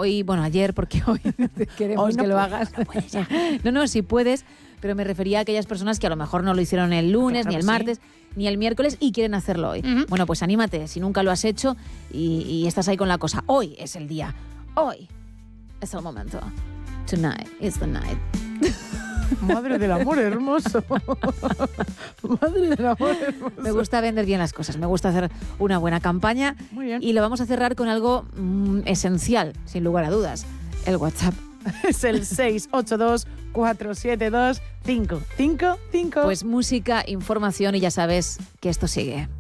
hoy, bueno, ayer, porque hoy queremos Hoy no que lo puedes, hagas. no puedes ya. No, sí puedes, pero me refería a aquellas personas que a lo mejor no lo hicieron el lunes, Claro ni el que martes, ni el miércoles y quieren hacerlo hoy. Ujú. Bueno, pues anímate, si nunca lo has hecho y estás ahí con la cosa. Hoy es el día. Hoy es el momento. Tonight is the night. Madre del amor hermoso. Madre del amor hermoso. Me gusta vender bien las cosas, me gusta hacer una buena campaña. Muy bien. Y lo vamos a cerrar con algo esencial, sin lugar a dudas, el WhatsApp. Es el 682-472-555. Pues música, información y ya sabes que esto sigue.